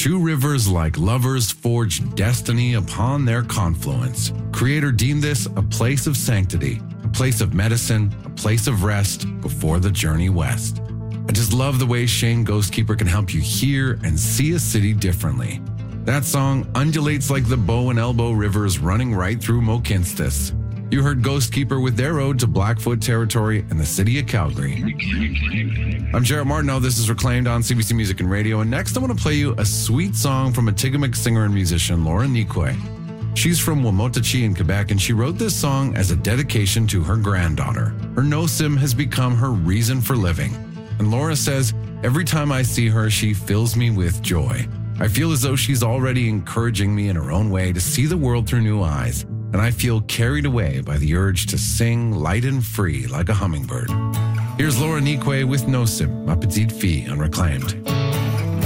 Two rivers like lovers forge destiny upon their confluence. Creator deemed this a place of sanctity, a place of medicine, a place of rest before the journey west. I just love the way Shane Ghostkeeper can help you hear and see a city differently. That song undulates like the bow and elbow rivers running right through Mohkinstsis. You heard Ghostkeeper with their ode to Blackfoot territory and the city of Calgary. I'm Jarrett Martineau. This is Reclaimed on CBC Music and Radio. And next I want to play you a sweet song from Atikamekw singer and musician Laura Nikwe. She's from Wamotachi in Quebec, and she wrote this song as a dedication to her granddaughter. Her no-sim has become her reason for living. And Laura says, every time I see her, she fills me with joy. I feel as though she's already encouraging me in her own way to see the world through new eyes, and I feel carried away by the urge to sing light and free like a hummingbird. Here's Laura Nikwe with No Sim, Ma Petite Fille on Reclaimed.